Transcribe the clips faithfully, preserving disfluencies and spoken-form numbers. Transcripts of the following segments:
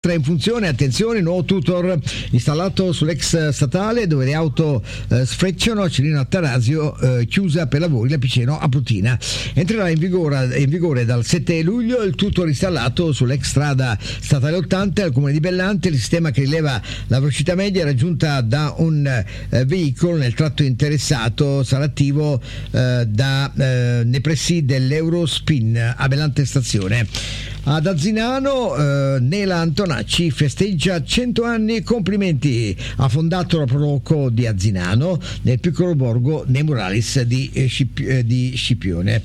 In funzione, attenzione, nuovo tutor installato sull'ex statale dove le auto eh, sfrecciano. Cirino Attanasio, eh, chiusa per lavori la Piceno a Plutina. Entrerà in vigore, in vigore dal sette luglio il tutor installato sull'ex strada statale ottanta al comune di Bellante. Il sistema che rileva la velocità media raggiunta da un eh, veicolo nel tratto interessato sarà attivo eh, da, eh, nei pressi dell'Eurospin a Bellante stazione. Ad Azinano, eh, Nela Antonacci festeggia cento anni, complimenti. Ha fondato la Proloco di Azinano nel piccolo borgo nei Muralis di, eh, Scip- eh, di Scipione.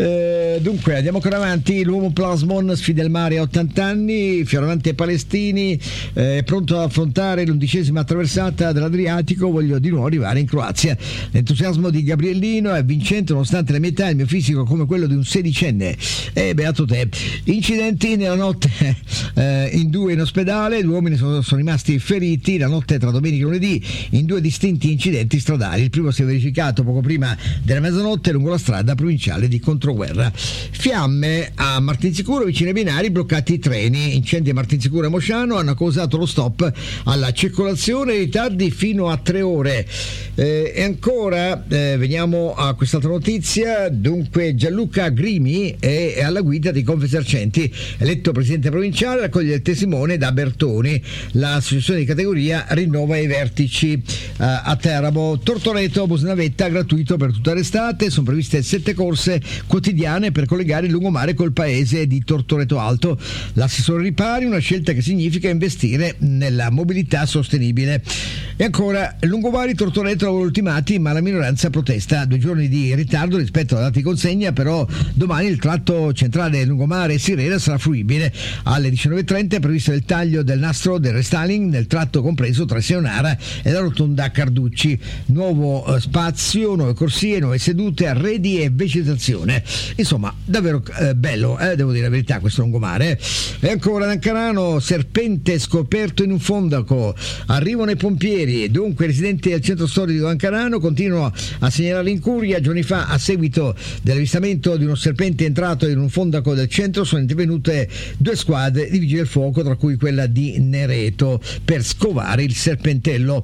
Eh, dunque andiamo ancora avanti. L'uomo Plasmon sfida il mare a ottanta anni. Fioravanti e Palestini, è eh, pronto ad affrontare l'undicesima traversata dell'Adriatico. Voglio di nuovo arrivare in Croazia. L'entusiasmo di Gabriellino è vincente nonostante la mia età, il mio fisico come quello di un sedicenne. E eh, beato te. Incidenti nella notte eh, in due in ospedale, due uomini sono, sono rimasti feriti la notte tra domenica e lunedì in due distinti incidenti stradali. Il primo si è verificato poco prima della mezzanotte lungo la strada provinciale di Controguerra. Fiamme a Martinsicuro, vicino ai binari bloccati i treni. Incendi a Martinsicuro e Mosciano hanno causato lo stop alla circolazione, ritardi fino a tre ore. Eh, e ancora eh, veniamo a quest'altra notizia. Dunque Gianluca Grimi è, è alla guida dei Confesercenti, eletto presidente provinciale, raccoglie il testimone da Bertoni. L'associazione di categoria rinnova i vertici uh, a Teramo. Tortoreto Bosnavetta gratuito per tutta l'estate. Sono previste sette corse quotidiane per collegare il lungomare col paese di Tortoreto Alto. L'assessore Ripari, una scelta che significa investire nella mobilità sostenibile. E ancora lungomari Tortoreto lavoro ultimati, ma la minoranza protesta. Due giorni di ritardo rispetto alla data di consegna, però domani il tratto centrale lungomare Sirena sarà fruibile. Alle diciannove e trenta è previsto il taglio del nastro del restyling nel tratto compreso tra Seonara e la rotonda Carducci. Nuovo eh, spazio, nuove corsie, nuove sedute, arredi e vegetazione. Insomma, davvero eh, bello, eh, devo dire la verità, questo lungomare. E ancora ad Ancarano, serpente scoperto in un fondaco. Arrivano i pompieri. Dunque i residenti del centro storico di Ancarano continuano a segnalare l'incuria. Giorni fa, a seguito dell'avvistamento di uno serpente entrato in un fondaco del centro, sono intervenute due squadre di vigili del fuoco, tra cui quella di Nereto, per scovare il serpentello.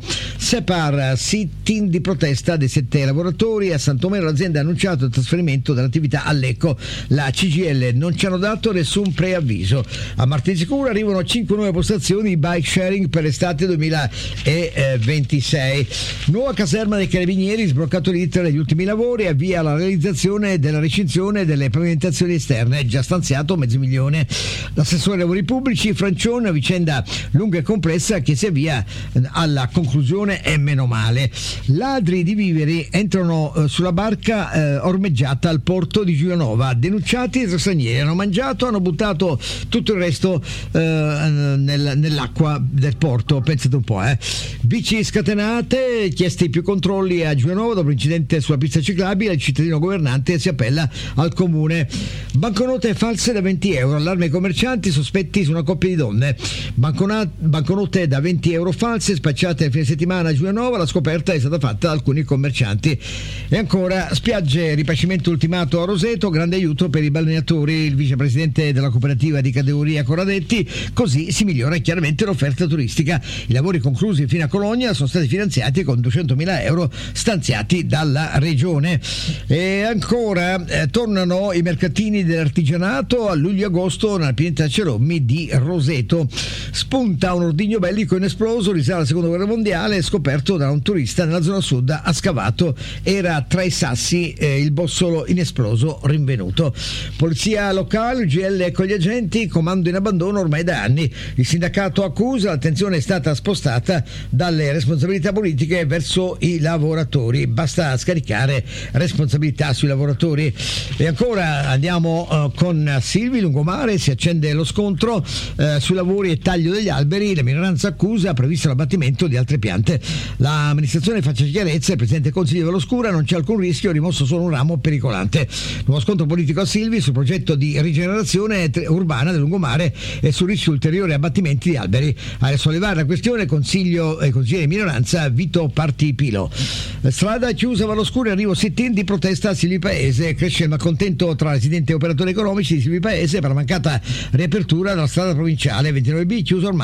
Separ sit-in di protesta dei sette lavoratori. A Santomero l'azienda ha annunciato il trasferimento dell'attività a Lecco. La C G I L non ci hanno dato nessun preavviso. A Martinsicuro arrivano cinque nuove postazioni di bike sharing per l'estate duemilaventisei. Nuova caserma dei Carabinieri, sbloccato l'iter degli ultimi lavori, avvia la realizzazione della recinzione delle pavimentazioni esterne, già stanziato mezzo milione. L'assessore ai lavori pubblici Francione, vicenda lunga e complessa che si avvia alla conclusione e meno male. Ladri di viveri entrano eh, sulla barca eh, ormeggiata al porto di Giulianova, denunciati tre stranieri, hanno mangiato, hanno buttato tutto il resto eh, nel, nell'acqua del porto, pensate un po'. Eh. Bici scatenate, chiesti più controlli a Giulianova dopo l'incidente sulla pista ciclabile, il cittadino governante si appella al comune. Banconote false da venti euro, allarme ai commercianti sospetti su una coppia di donne. Bancona- banconote da venti euro false spacciate nel fine settimana a Giulianova, la scoperta è stata fatta da alcuni commercianti. E ancora spiagge, ripascimento ultimato a Roseto, grande aiuto per i balneatori. Il vicepresidente della cooperativa di categoria Corradetti, così si migliora chiaramente l'offerta turistica. I lavori conclusi fino a Cologna sono stati finanziati con duecentomila euro stanziati dalla regione. E ancora eh, tornano i mercatini dell'artigianato a luglio-agosto nella pineta Cerommi di Roseto. Spunta un ordigno bellico inesploso, risale alla seconda guerra mondiale, scoperto da un turista nella zona sud, ha scavato, era tra i sassi eh, il bossolo inesploso rinvenuto. Polizia locale, U G L con gli agenti, comando in abbandono ormai da anni. Il sindacato accusa, l'attenzione è stata spostata dalle responsabilità politiche verso i lavoratori, basta scaricare responsabilità sui lavoratori. E ancora andiamo uh, con Silvi Lungomare, si accende lo scontro uh, sui lavori e taglio degli alberi. La minoranza accusa, ha previsto l'abbattimento di altre piante. L'amministrazione faccia chiarezza, il presidente del Consiglio dell'Oscura, non c'è alcun rischio, rimosso solo un ramo pericolante. Nuovo scontro politico a Silvi sul progetto di rigenerazione urbana del lungomare e sul rischio ulteriore abbattimenti di alberi. A sollevare la questione consiglio e eh, consigliere di minoranza Vito Partipilo. Strada chiusa Valloscura, arrivo sit-in di protesta a Silvi Paese, cresce il malcontento tra residenti e operatori economici di Silvi Paese per la mancata riapertura della strada provinciale ventinove B, chiusa ormai